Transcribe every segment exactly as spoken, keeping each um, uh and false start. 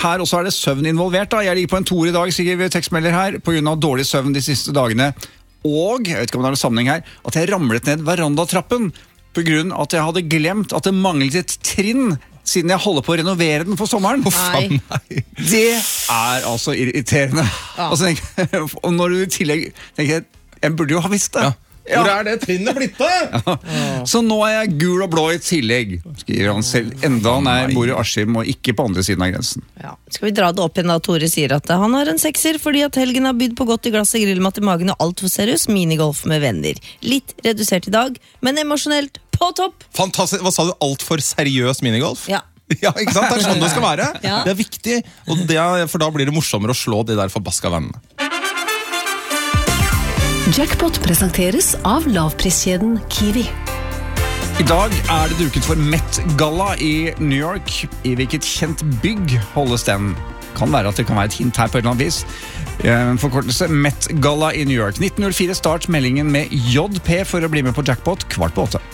her også er det søvn involvert da. Jeg ligger på en toer i dag, sikkert ved tekstmelder her, på grunn av dårlig søvn de siste dagene. Og, jeg vet ikke om det er noen sammenheng her, at jeg ramlet ned verandatrappen på grunn av at jeg hadde glemt at det manglet et trinn siden jeg holder på å renovere den for sommeren. Nei. Det er altså irriterende. Ja. Og, så tenker, og når du i tillegg tenker jeg, jeg burde jo ha visst det. Ja. Ja. Hvor er det trinnet blitt da? Ja. Så nå er jeg gul og blå i tillegg, skriver han selv. Enda han er bor i Askim og ikke på andre siden av grensen. Ja. Skal vi dra det opp igjen da? Tore sier at han har en sekser fordi at helgen har bydd på godt i glasset, grillmat i magen og alt for seriøs minigolf med venner. Litt redusert i dag, men emosjonelt på topp. Fantastisk. Hva sa du? Alt for seriøs minigolf? Ja. Ja, ikke sant? Det er sånn det skal være. Ja. Det er viktig, og det er, for da blir det morsommere å slå de der forbaska vennene. Jackpot presenteres av lavpriskjeden Kiwi. I dag er det duket for Met-galla i New York. I hvilket kjent bygg holdes den? Kan være at det kan være et hint her på et eller annet vis. En forkortelse, Met-galla i New York. nitten null fire start meldingen med J P for å bli med på Jackpot kvart på åtte.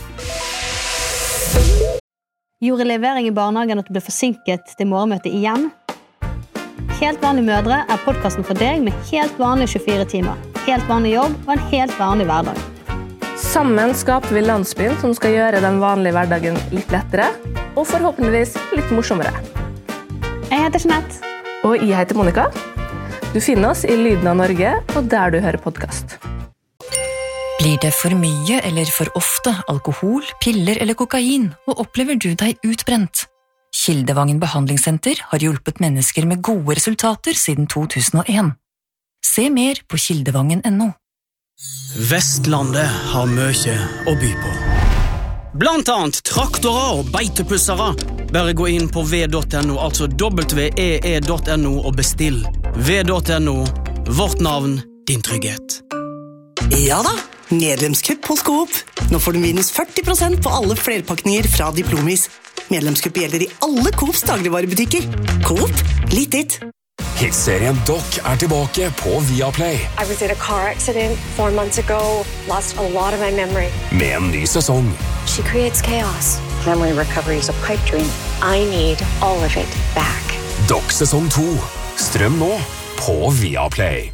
Gjorde levering i barnehagen at du ble forsinket til morgenmøtet igjen? Helt vanlige mødre er podcasten for deg med helt vanlige tjuefire timer. Helt vanlig jobb og en helt vanlig hverdag. Sammen skaper vi landsbyen som skal gjøre den vanlige hverdagen litt lettere, og forhåpentligvis litt morsommere. Jeg heter Jeanette. Og jeg heter Monica. Du finner oss i Lyden av Norge, og der du hører podcast. Blir det for mye eller for ofte alkohol, piller eller kokain, og opplever du deg utbrent? Kildevangen behandlingssenter har hjulpet mennesker med gode resultater siden to tusen og en. Se mer på kildevangen punktum no. Vestlandet har mye å by på. Blant annet traktorer og beitepussere. Bare gå inn på v punktum no, altså w e e punktum no og bestill. v punktum no, vårt navn, din trygghet. Ja da, medlemskupp hos Coop. Nå får du minus førti prosent på alle flerpakninger fra Diplomis. Medlemskupp gjelder i alle Coops dagligvarebutikker. Coop, litt ditt. Hitserien Doc er tilbake på Viaplay. I was in a car accident four months ago. Lost a lot of my memory. Med en ny sesong. She creates chaos. Memory recovery is a pipe dream. I need all of it back. Doc sesong to. Strøm nå på Viaplay.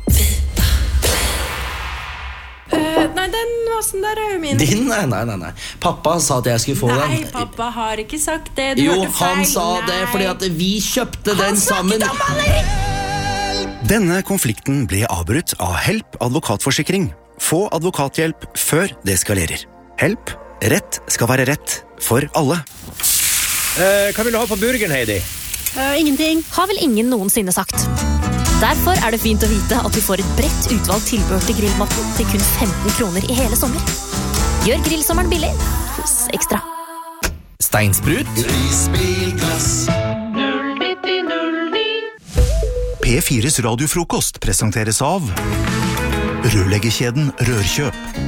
Nei, den vasen der er jo min. Din? Nei, nei, nei, nei. Pappa sa at jeg skulle få nei, den. Nei, pappa har ikke sagt det. Du jo, hørte feil. han sa nei. det fordi at vi kjøpte den sammen. Han snakket om allerede! Denne konflikten ble avbrutt av Help advokatforsikring. Få advokathjelp før det skalerer. Help. Rett skal være rett for alle. Eh, hva vil du ha på burgeren, Heidi? Uh, ingenting. Har vel ingen noensinne sagt. Derfor er det fint å vite at du får et bredt utvalg tilbehør til grillmaten til kun femten kroner i hele sommer. Gjør grillsommeren billig hos Ekstra. Steinsprut. Prisbilglass. P fires radiofrokost presenteres av Rørleggerkjeden Rørkjøp.